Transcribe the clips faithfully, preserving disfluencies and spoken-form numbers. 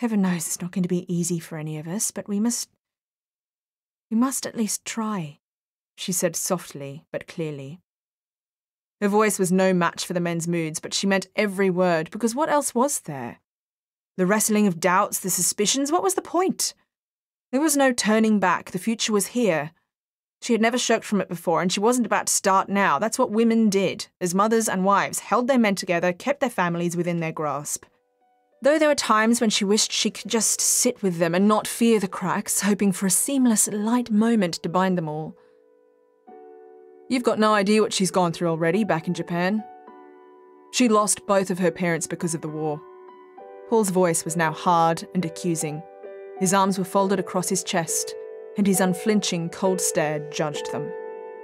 Heaven knows it's not going to be easy for any of us, but we must... We must at least try, she said softly but clearly. Her voice was no match for the men's moods, but she meant every word, because what else was there? The wrestling of doubts, the suspicions, what was the point? There was no turning back, the future was here. She had never shirked from it before, and she wasn't about to start now. That's what women did, as mothers and wives, held their men together, kept their families within their grasp. Though there were times when she wished she could just sit with them and not fear the cracks, hoping for a seamless, light moment to bind them all. You've got no idea what she's gone through already back in Japan. She lost both of her parents because of the war. Paul's voice was now hard and accusing. His arms were folded across his chest, and his unflinching, cold stare judged them.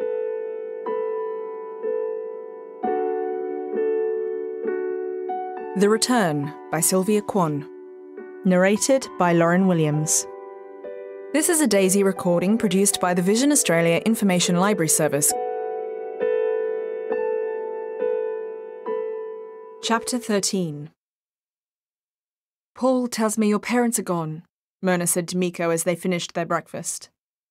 The Return by Sylvia Kwon. Narrated by Lauren Williams. This is a Daisy recording produced by the Vision Australia Information Library Service. Chapter thirteen. Paul tells me your parents are gone, Myrna said to Miko as they finished their breakfast.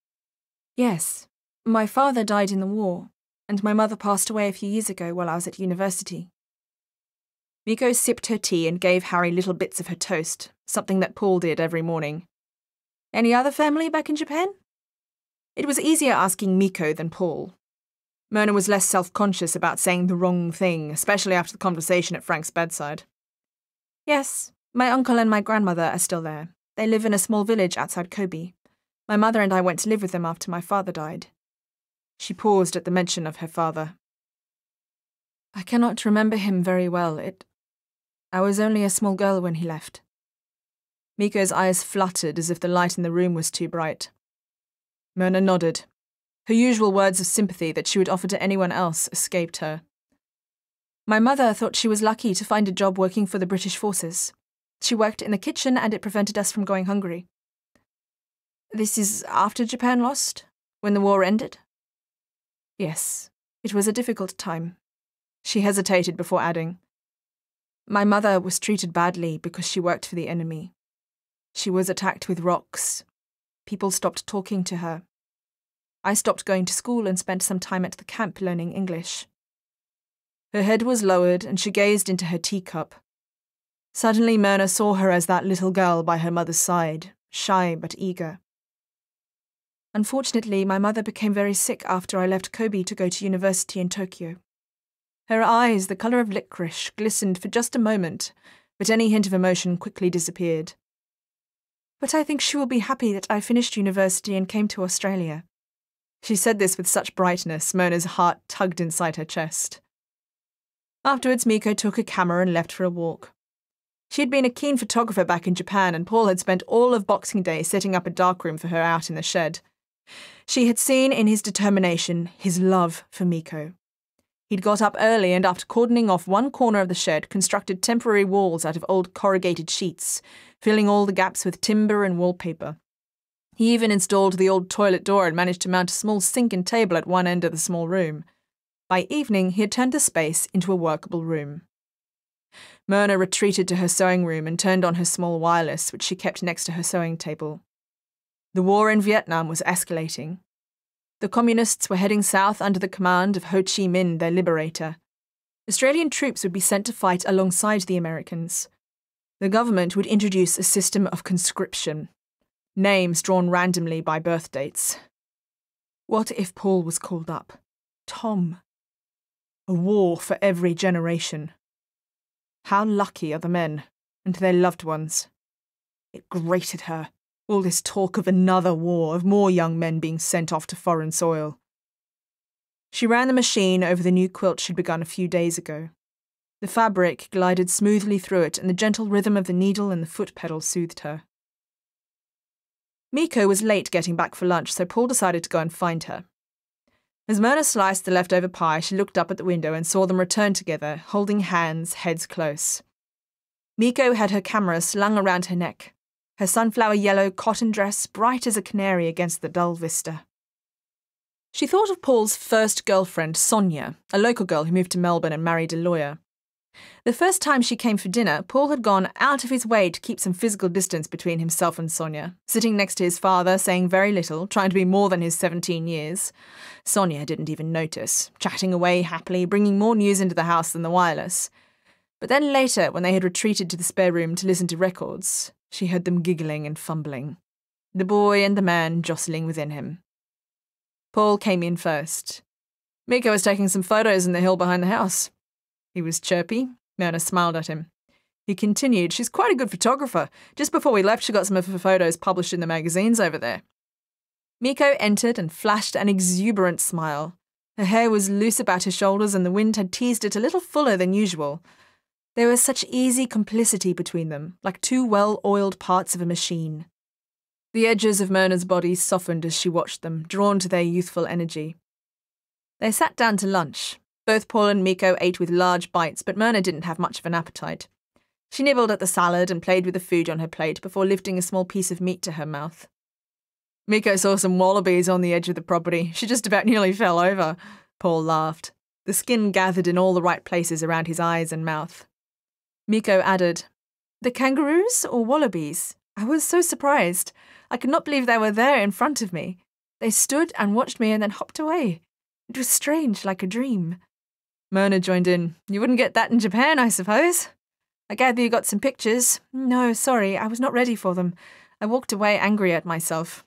Yes, my father died in the war, and my mother passed away a few years ago while I was at university. Miko sipped her tea and gave Harry little bits of her toast, something that Paul did every morning. Any other family back in Japan? It was easier asking Miko than Paul. Myrna was less self-conscious about saying the wrong thing, especially after the conversation at Frank's bedside. Yes, my uncle and my grandmother are still there. They live in a small village outside Kobe. My mother and I went to live with them after my father died. She paused at the mention of her father. I cannot remember him very well. It... I was only a small girl when he left. Miko's eyes fluttered as if the light in the room was too bright. Myrna nodded. Her usual words of sympathy that she would offer to anyone else escaped her. My mother thought she was lucky to find a job working for the British forces. She worked in the kitchen and it prevented us from going hungry. This is after Japan lost? When the war ended? Yes, it was a difficult time. She hesitated before adding, my mother was treated badly because she worked for the enemy. She was attacked with rocks. People stopped talking to her. I stopped going to school and spent some time at the camp learning English. Her head was lowered and she gazed into her teacup. Suddenly Myrna saw her as that little girl by her mother's side, shy but eager. Unfortunately, my mother became very sick after I left Kobe to go to university in Tokyo. Her eyes, the colour of licorice, glistened for just a moment, but any hint of emotion quickly disappeared. But I think she will be happy that I finished university and came to Australia. She said this with such brightness, Myrna's heart tugged inside her chest. Afterwards, Miko took a camera and left for a walk. She had been a keen photographer back in Japan, and Paul had spent all of Boxing Day setting up a darkroom for her out in the shed. She had seen in his determination his love for Miko. He'd got up early and, after cordoning off one corner of the shed, constructed temporary walls out of old corrugated sheets, filling all the gaps with timber and wallpaper. He even installed the old toilet door and managed to mount a small sink and table at one end of the small room. By evening, he had turned the space into a workable room. Myrna retreated to her sewing room and turned on her small wireless, which she kept next to her sewing table. The war in Vietnam was escalating. The communists were heading south under the command of Ho Chi Minh, their liberator. Australian troops would be sent to fight alongside the Americans. The government would introduce a system of conscription, names drawn randomly by birth dates. What if Paul was called up? Tom. A war for every generation. How lucky are the men, and their loved ones. It grated her. All this talk of another war, of more young men being sent off to foreign soil. She ran the machine over the new quilt she'd begun a few days ago. The fabric glided smoothly through it, and the gentle rhythm of the needle and the foot pedal soothed her. Miko was late getting back for lunch, so Paul decided to go and find her. As Myrna sliced the leftover pie, she looked up at the window and saw them return together, holding hands, heads close. Miko had her camera slung around her neck, her sunflower yellow cotton dress bright as a canary against the dull vista. She thought of Paul's first girlfriend, Sonia, a local girl who moved to Melbourne and married a lawyer. The first time she came for dinner, Paul had gone out of his way to keep some physical distance between himself and Sonia, sitting next to his father, saying very little, trying to be more than his seventeen years. Sonia didn't even notice, chatting away happily, bringing more news into the house than the wireless. But then later, when they had retreated to the spare room to listen to records, she heard them giggling and fumbling, the boy and the man jostling within him. Paul came in first. Miko was taking some photos in the hill behind the house. He was chirpy. Myrna smiled at him. He continued, she's quite a good photographer. Just before we left, she got some of her photos published in the magazines over there. Miko entered and flashed an exuberant smile. Her hair was loose about her shoulders and the wind had teased it a little fuller than usual. There was such easy complicity between them, like two well-oiled parts of a machine. The edges of Myrna's body softened as she watched them, drawn to their youthful energy. They sat down to lunch. Both Paul and Miko ate with large bites, but Myrna didn't have much of an appetite. She nibbled at the salad and played with the food on her plate before lifting a small piece of meat to her mouth. Miko saw some wallabies on the edge of the property. She just about nearly fell over. Paul laughed. The skin gathered in all the right places around his eyes and mouth. Miko added, "The kangaroos or wallabies? I was so surprised. I could not believe they were there in front of me. They stood and watched me and then hopped away. It was strange, like a dream." Myrna joined in. "You wouldn't get that in Japan, I suppose? I gather you got some pictures." "No, sorry, I was not ready for them. I walked away angry at myself."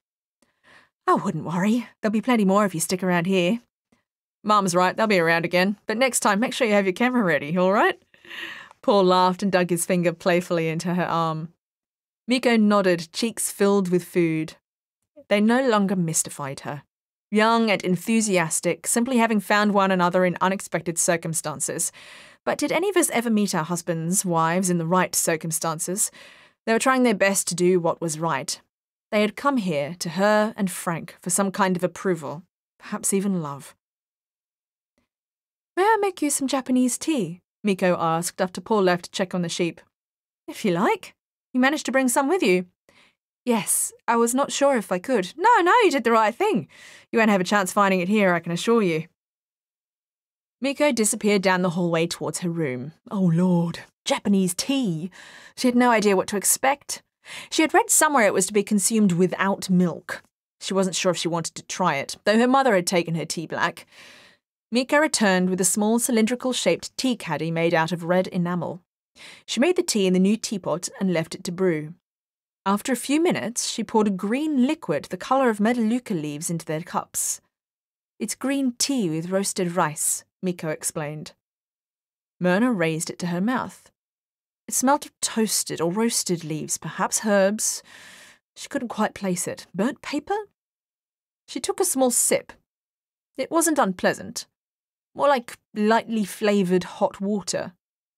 "I wouldn't worry. There'll be plenty more if you stick around here." "Mum's right, they'll be around again. But next time, make sure you have your camera ready, all right?" Paul laughed and dug his finger playfully into her arm. Miko nodded, cheeks filled with food. They no longer mystified her. Young and enthusiastic, simply having found one another in unexpected circumstances. But did any of us ever meet our husbands, wives, in the right circumstances? They were trying their best to do what was right. They had come here, to her and Frank, for some kind of approval, perhaps even love. "May I make you some Japanese tea?" Miko asked after Paul left to check on the sheep. "If you like. You managed to bring some with you?" "Yes, I was not sure if I could." "No, no, you did the right thing. You won't have a chance finding it here, I can assure you." Miko disappeared down the hallway towards her room. Oh, Lord, Japanese tea. She had no idea what to expect. She had read somewhere it was to be consumed without milk. She wasn't sure if she wanted to try it, though her mother had taken her tea black. Miko returned with a small cylindrical-shaped tea caddy made out of red enamel. She made the tea in the new teapot and left it to brew. After a few minutes, she poured a green liquid the colour of melaleuca leaves into their cups. "It's green tea with roasted rice," Miko explained. Myrna raised it to her mouth. It smelt of toasted or roasted leaves, perhaps herbs. She couldn't quite place it. Burnt paper? She took a small sip. It wasn't unpleasant. More like lightly flavoured hot water.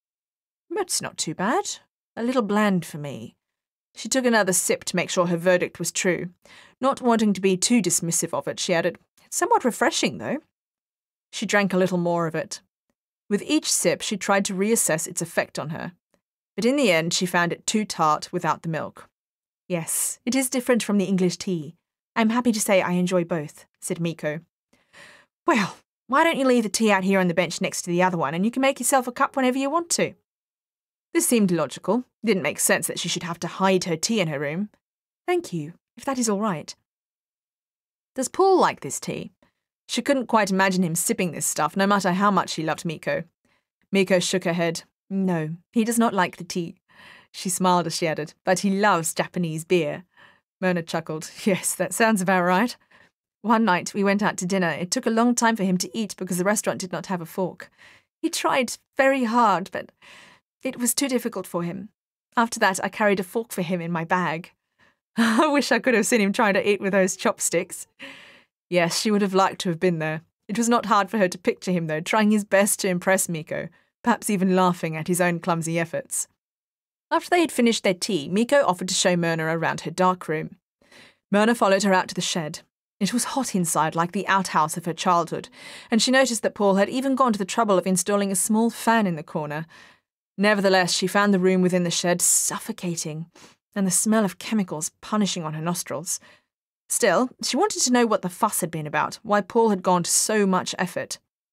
It's not too bad. A little bland for me. She took another sip to make sure her verdict was true. Not wanting to be too dismissive of it, she added, "It's somewhat refreshing, though." She drank a little more of it. With each sip, she tried to reassess its effect on her. But in the end, she found it too tart without the milk. "Yes, it is different from the English tea. I'm happy to say I enjoy both," said Miko. "Well, why don't you leave the tea out here on the bench next to the other one, and you can make yourself a cup whenever you want to?" This seemed logical. It didn't make sense that she should have to hide her tea in her room. "Thank you, if that is all right." "Does Paul like this tea?" She couldn't quite imagine him sipping this stuff, no matter how much she loved Miko. Miko shook her head. "No, he does not like the tea." She smiled as she added, "But he loves Japanese beer." Myrna chuckled. "Yes, that sounds about right." One night we went out to dinner. It took a long time for him to eat because the restaurant did not have a fork. He tried very hard, but it was too difficult for him. After that, I carried a fork for him in my bag. I wish I could have seen him trying to eat with those chopsticks. Yes, she would have liked to have been there. It was not hard for her to picture him, though, trying his best to impress Miko, perhaps even laughing at his own clumsy efforts. After they had finished their tea, Miko offered to show Myrna around her dark room. Myrna followed her out to the shed. It was hot inside, like the outhouse of her childhood, and she noticed that Paul had even gone to the trouble of installing a small fan in the corner. Nevertheless, she found the room within the shed suffocating, and the smell of chemicals punishing on her nostrils. Still, she wanted to know what the fuss had been about, why Paul had gone to so much effort.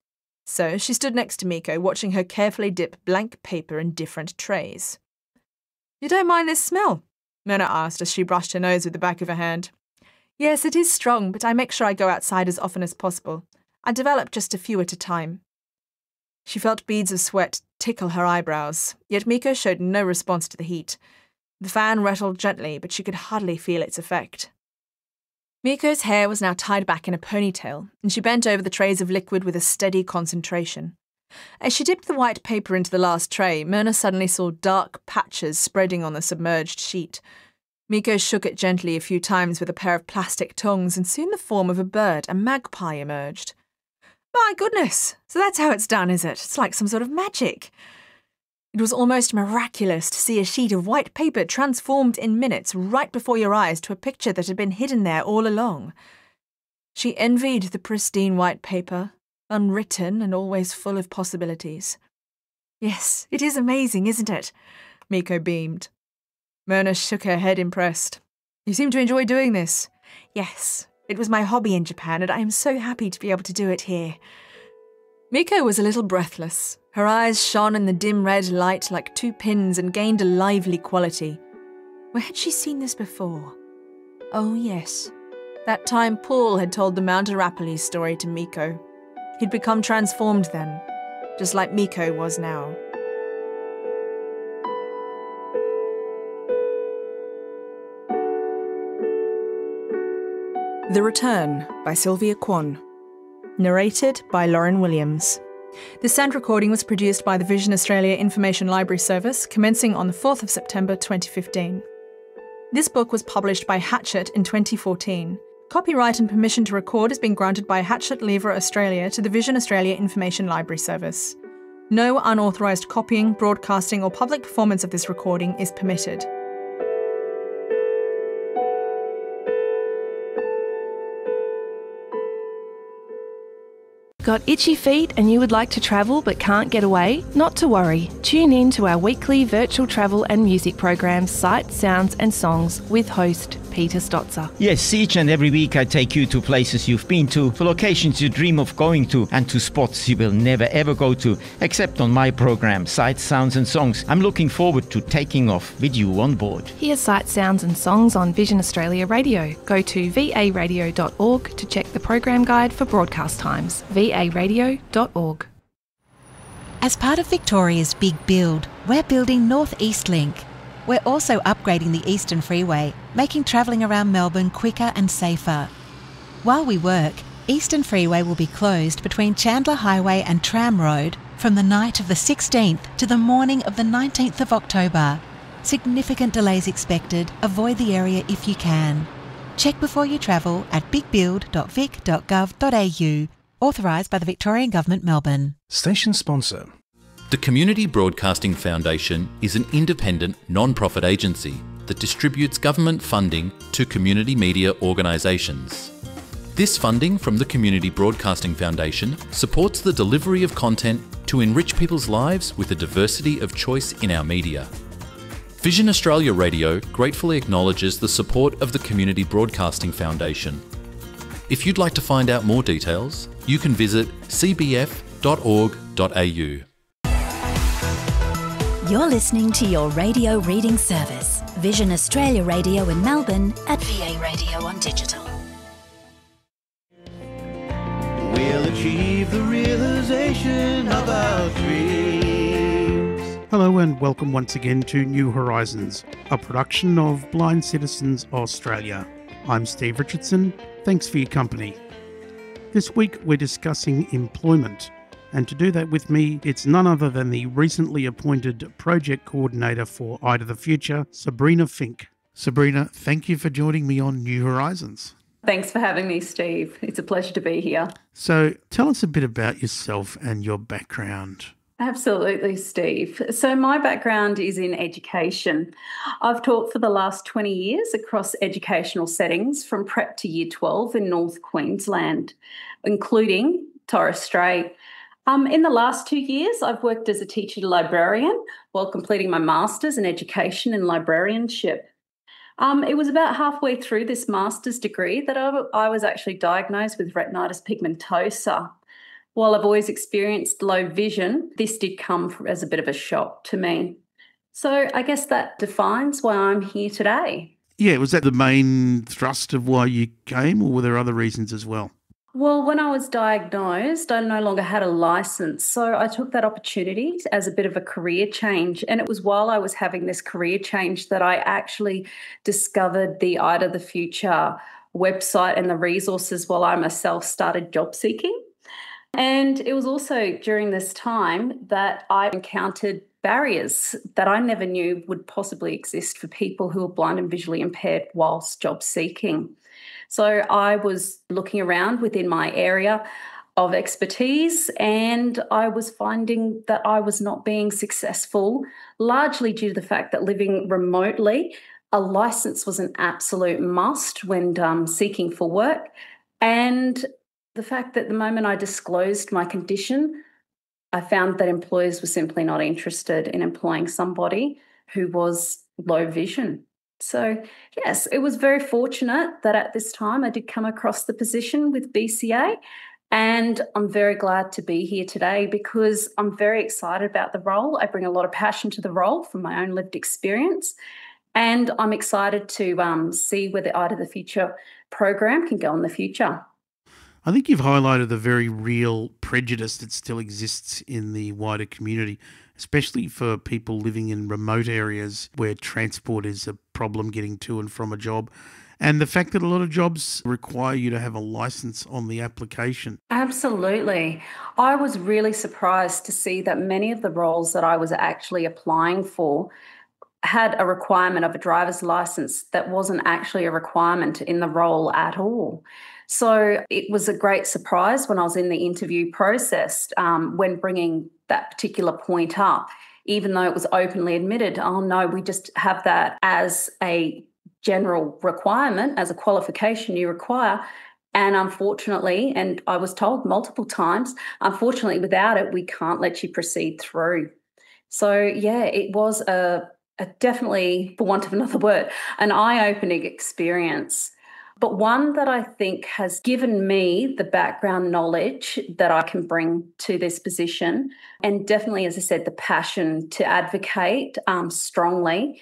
So she stood next to Miko, watching her carefully dip blank paper in different trays. "You don't mind this smell?" Myrna asked as she brushed her nose with the back of her hand. "Yes, it is strong, but I make sure I go outside as often as possible. I develop just a few at a time." She felt beads of sweat tickle her eyebrows, yet Miko showed no response to the heat. The fan rattled gently, but she could hardly feel its effect. Miko's hair was now tied back in a ponytail, and she bent over the trays of liquid with a steady concentration. As she dipped the white paper into the last tray, Myrna suddenly saw dark patches spreading on the submerged sheet. Miko shook it gently a few times with a pair of plastic tongs, and soon the form of a bird, a magpie, emerged. "My goodness! So that's how it's done, is it? It's like some sort of magic." It was almost miraculous to see a sheet of white paper transformed in minutes right before your eyes to a picture that had been hidden there all along. She envied the pristine white paper, unwritten and always full of possibilities. "Yes, it is amazing, isn't it?" Miko beamed. Myrna shook her head, impressed. "You seem to enjoy doing this." "Yes, it was my hobby in Japan, and I am so happy to be able to do it here." Miko was a little breathless. Her eyes shone in the dim red light like two pins and gained a lively quality. Where had she seen this before? Oh, yes. That time Paul had told the Mount Arapiles story to Miko. He'd become transformed then, just like Miko was now. The Return by Sylvia Kwon. Narrated by Lauren Williams. The sound recording was produced by the Vision Australia Information Library Service, commencing on the fourth of September twenty fifteen. This book was published by Hachette in twenty fourteen. Copyright and permission to record has been granted by Hachette Livre Australia to the Vision Australia Information Library Service. No unauthorised copying, broadcasting or public performance of this recording is permitted. Got itchy feet and you would like to travel but can't get away? Not to worry. Tune in to our weekly virtual travel and music programs, Sights, Sounds and Songs with host Peter Stotzer. Yes, each and every week I take you to places you've been to, to locations you dream of going to, and to spots you will never ever go to, except on my program, Sights, Sounds and Songs. I'm looking forward to taking off with you on board. Hear Sights, Sounds and Songs on Vision Australia Radio. Go to v a radio dot org to check the program guide for broadcast times. v a radio dot org. As part of Victoria's Big Build, we're building North East Link. We're also upgrading the Eastern Freeway, making travelling around Melbourne quicker and safer. While we work, Eastern Freeway will be closed between Chandler Highway and Tram Road from the night of the sixteenth to the morning of the nineteenth of October. Significant delays expected. Avoid the area if you can. Check before you travel at big build dot vic dot gov dot a u. Authorised by the Victorian Government, Melbourne. Station sponsor. The Community Broadcasting Foundation is an independent, non-profit agency that distributes government funding to community media organisations. This funding from the Community Broadcasting Foundation supports the delivery of content to enrich people's lives with a diversity of choice in our media. Vision Australia Radio gratefully acknowledges the support of the Community Broadcasting Foundation. If you'd like to find out more details, you can visit c b f dot org dot a u. You're listening to your radio reading service, Vision Australia Radio in Melbourne at V A Radio on Digital. We'll achieve the realization of our dreams. Hello and welcome once again to New Horizons, a production of Blind Citizens Australia. I'm Steve Richardson. Thanks for your company. This week we're discussing employment. And to do that with me, it's none other than the recently appointed project coordinator for Eye to the Future, Sabrina Fink. Sabrina, thank you for joining me on New Horizons. Thanks for having me, Steve. It's a pleasure to be here. So tell us a bit about yourself and your background. Absolutely, Steve. So my background is in education. I've taught for the last twenty years across educational settings from prep to year twelve in North Queensland, including Torres Strait. Um, in the last two years, I've worked as a teacher librarian while completing my master's in education and librarianship. Um, it was about halfway through this master's degree that I, I was actually diagnosed with retinitis pigmentosa. While I've always experienced low vision, this did come as a bit of a shock to me. So I guess that defines why I'm here today. Yeah, was that the main thrust of why you came, or were there other reasons as well? Well, when I was diagnosed, I no longer had a license. So I took that opportunity as a bit of a career change. And it was while I was having this career change that I actually discovered the Eye to the Future website and the resources while I myself started job seeking. And it was also during this time that I encountered barriers that I never knew would possibly exist for people who are blind and visually impaired whilst job seeking. So I was looking around within my area of expertise and I was finding that I was not being successful, largely due to the fact that living remotely, a license was an absolute must when um, seeking for work. And the fact that the moment I disclosed my condition, I found that employers were simply not interested in employing somebody who was low vision. So, yes, it was very fortunate that at this time I did come across the position with B C A, and I'm very glad to be here today because I'm very excited about the role. I bring a lot of passion to the role from my own lived experience, and I'm excited to um, see where the Eye to the Future program can go in the future. I think you've highlighted the very real prejudice that still exists in the wider community, especially for people living in remote areas where transport is a problem getting to and from a job. And the fact that a lot of jobs require you to have a license on the application. Absolutely. I was really surprised to see that many of the roles that I was actually applying for had a requirement of a driver's license that wasn't actually a requirement in the role at all. So it was a great surprise when I was in the interview process um, when bringing that particular point up, even though it was openly admitted, oh no, we just have that as a general requirement, as a qualification you require. And unfortunately, and I was told multiple times, unfortunately, without it, we can't let you proceed through. So yeah, it was a, a definitely, for want of another word, an eye-opening experience. But one that I think has given me the background knowledge that I can bring to this position, and definitely, as I said, the passion to advocate um, strongly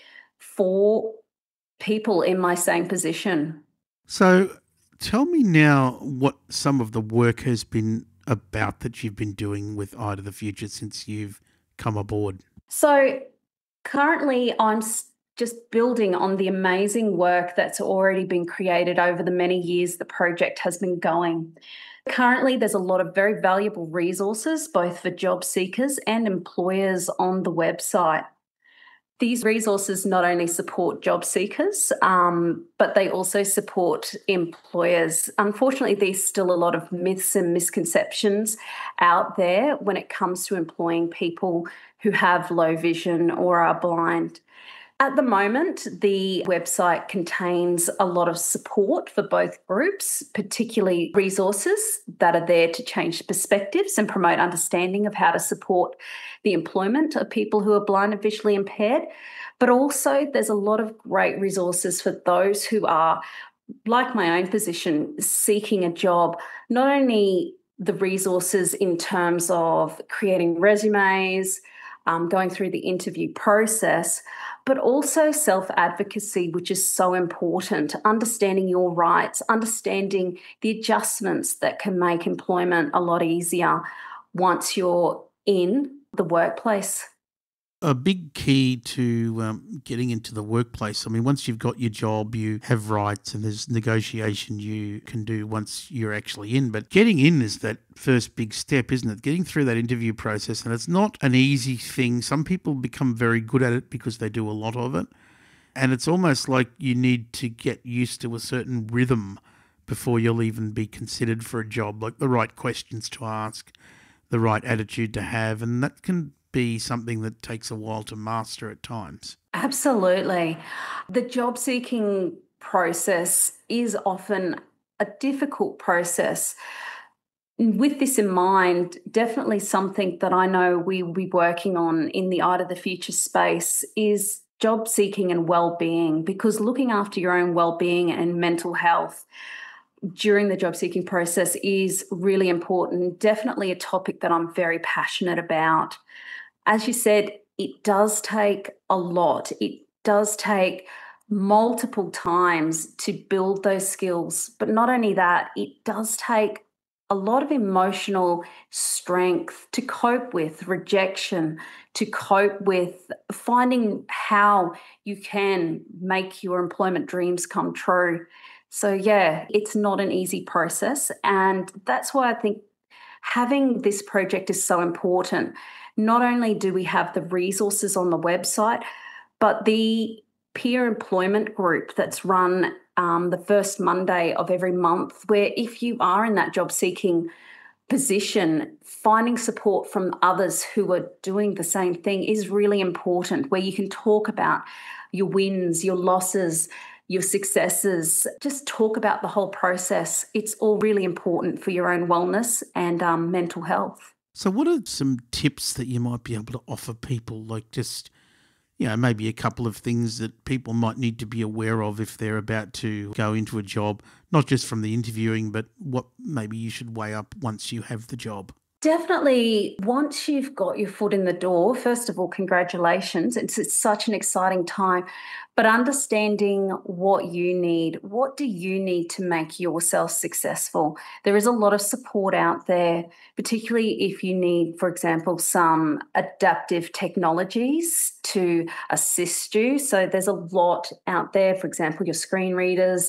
for people in my same position. So tell me now what some of the work has been about that you've been doing with Eye to the Future since you've come aboard. So currently I'm just building on the amazing work that's already been created over the many years the project has been going. Currently, there's a lot of very valuable resources, both for job seekers and employers on the website. These resources not only support job seekers, um, but they also support employers. Unfortunately, there's still a lot of myths and misconceptions out there when it comes to employing people who have low vision or are blind. At the moment, the website contains a lot of support for both groups, particularly resources that are there to change perspectives and promote understanding of how to support the employment of people who are blind and visually impaired. But also there's a lot of great resources for those who are, like my own position, seeking a job, not only the resources in terms of creating resumes, um, going through the interview process, but also self-advocacy, which is so important, understanding your rights, understanding the adjustments that can make employment a lot easier once you're in the workplace. A big key to um, getting into the workplace, I mean, once you've got your job, you have rights and there's negotiation you can do once you're actually in. But getting in is that first big step, isn't it? Getting through that interview process. And it's not an easy thing. Some people become very good at it because they do a lot of it. And it's almost like you need to get used to a certain rhythm before you'll even be considered for a job, like the right questions to ask, the right attitude to have. And that can be something that takes a while to master at times. Absolutely. The job seeking process is often a difficult process. With this in mind, definitely something that I know we will be working on in the Eye to the Future space is job seeking and well-being, because looking after your own well-being and mental health during the job seeking process is really important. Definitely a topic that I'm very passionate about. As you said, it does take a lot. It does take multiple times to build those skills. But not only that, it does take a lot of emotional strength to cope with rejection, to cope with finding how you can make your employment dreams come true. So, yeah, it's not an easy process. And that's why I think having this project is so important. Not only do we have the resources on the website, but the peer employment group that's run um, the first Monday of every month, where if you are in that job seeking position, finding support from others who are doing the same thing is really important, where you can talk about your wins, your losses, your successes, just talk about the whole process. It's all really important for your own wellness and um, mental health. So what are some tips that you might be able to offer people, like just, you know, maybe a couple of things that people might need to be aware of if they're about to go into a job, not just from the interviewing, but what maybe you should weigh up once you have the job? Definitely, once you've got your foot in the door, first of all, congratulations. It's, it's such an exciting time. But understanding what you need, what do you need to make yourself successful? There is a lot of support out there, particularly if you need, for example, some adaptive technologies to assist you. So there's a lot out there, for example, your screen readers,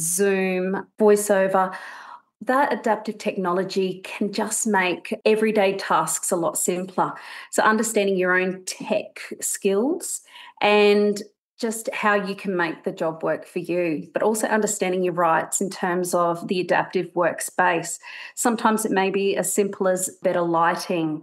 Zoom, VoiceOver. That adaptive technology can just make everyday tasks a lot simpler. So understanding your own tech skills and just how you can make the job work for you, but also understanding your rights in terms of the adaptive workspace. Sometimes it may be as simple as better lighting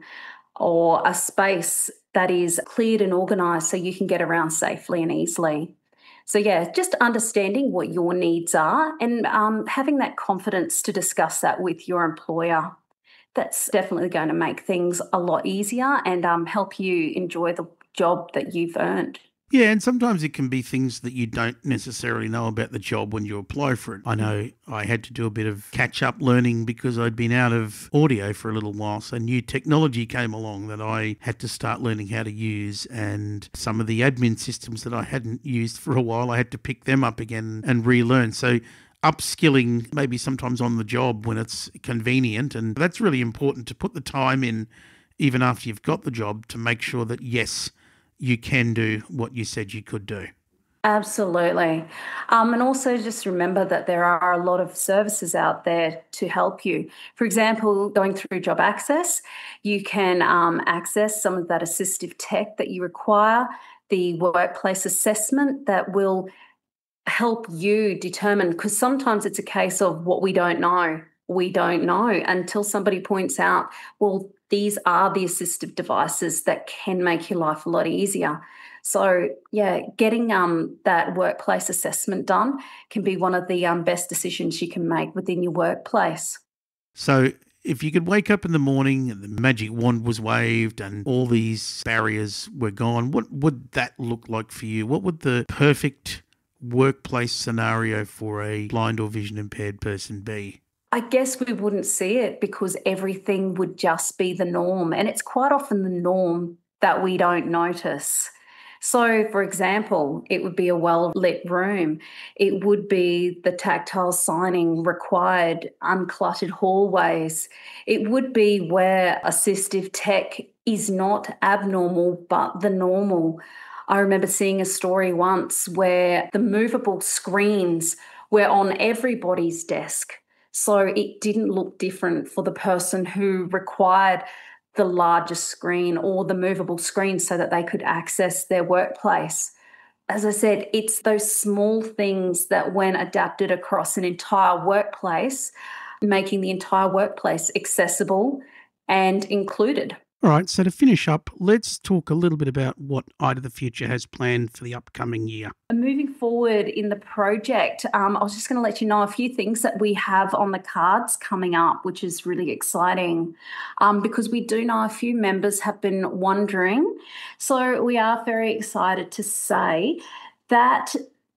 or a space that is cleared and organised so you can get around safely and easily. So, yeah, just understanding what your needs are and um, having that confidence to discuss that with your employer. That's definitely going to make things a lot easier and um, help you enjoy the job that you've earned. Yeah, and sometimes it can be things that you don't necessarily know about the job when you apply for it. I know I had to do a bit of catch-up learning because I'd been out of audio for a little while, so new technology came along that I had to start learning how to use, and some of the admin systems that I hadn't used for a while, I had to pick them up again and relearn. So upskilling maybe sometimes on the job when it's convenient, and that's really important to put the time in even after you've got the job to make sure that, yes, you can do what you said you could do. Absolutely. Um, and also just remember that there are a lot of services out there to help you. For example, going through Job Access, you can um, access some of that assistive tech that you require, the workplace assessment that will help you determine, because sometimes it's a case of what we don't know. We don't know until somebody points out, well, these are the assistive devices that can make your life a lot easier. So, yeah, getting um, that workplace assessment done can be one of the um, best decisions you can make within your workplace. So if you could wake up in the morning and the magic wand was waved and all these barriers were gone, what would that look like for you? What would the perfect workplace scenario for a blind or vision impaired person be? I guess we wouldn't see it because everything would just be the norm. And it's quite often the norm that we don't notice. So, for example, it would be a well-lit room. It would be the tactile signing required, uncluttered hallways. It would be where assistive tech is not abnormal, but the normal. I remember seeing a story once where the movable screens were on everybody's desk. So it didn't look different for the person who required the largest screen or the movable screen so that they could access their workplace. As I said, it's those small things that when adapted across an entire workplace, making the entire workplace accessible and included. All right, so to finish up, let's talk a little bit about what Eye to the Future has planned for the upcoming year. Moving forward in the project, um, I was just going to let you know a few things that we have on the cards coming up, which is really exciting um, because we do know a few members have been wondering. So we are very excited to say that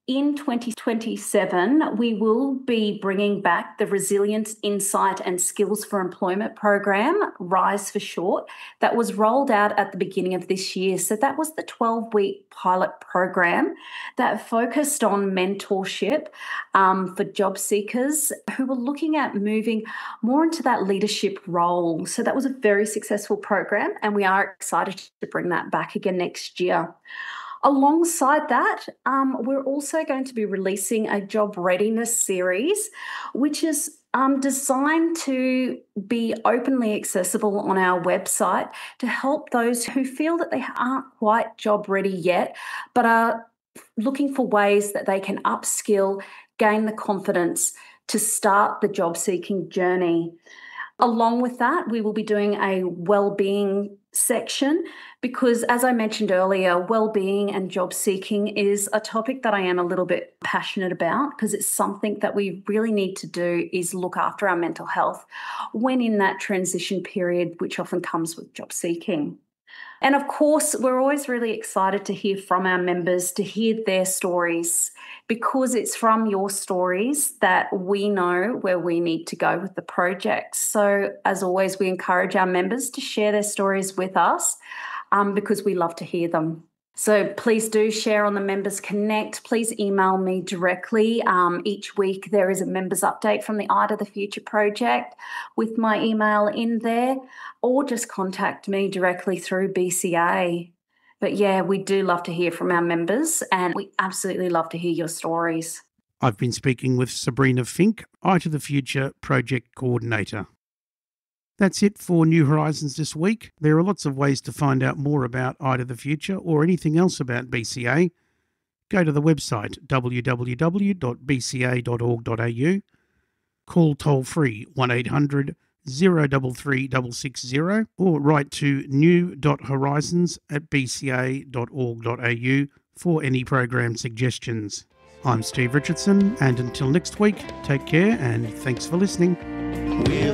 In twenty twenty-seven, we will be bringing back the Resilience, Insight and Skills for Employment program, RISE for short, that was rolled out at the beginning of this year. So that was the twelve-week pilot program that focused on mentorship um, for job seekers who were looking at moving more into that leadership role. So that was a very successful program, and we are excited to bring that back again next year. Alongside that, um, we're also going to be releasing a job readiness series, which is um, designed to be openly accessible on our website to help those who feel that they aren't quite job ready yet, but are looking for ways that they can upskill, gain the confidence to start the job seeking journey. Along with that, we will be doing a wellbeing section because, as I mentioned earlier, wellbeing and job seeking is a topic that I am a little bit passionate about because it's something that we really need to do is look after our mental health when in that transition period, which often comes with job seeking. And of course, we're always really excited to hear from our members, to hear their stories, because it's from your stories that we know where we need to go with the project. So as always, we encourage our members to share their stories with us um, because we love to hear them. So please do share on the Members Connect. Please email me directly. Um, each week there is a members update from the Eye to the Future project with my email in there, or just contact me directly through B C A. But yeah, we do love to hear from our members, and we absolutely love to hear your stories. I've been speaking with Sabrina Fink, Eye to the Future project coordinator. That's it for New Horizons this week. There are lots of ways to find out more about Eye to the Future or anything else about B C A. Go to the website w w w dot b c a dot org dot a u, call toll-free one eight hundred, zero three three, six six zero, or write to new dot horizons at b c a dot org dot a u for any program suggestions. I'm Steve Richardson, and until next week, take care and thanks for listening.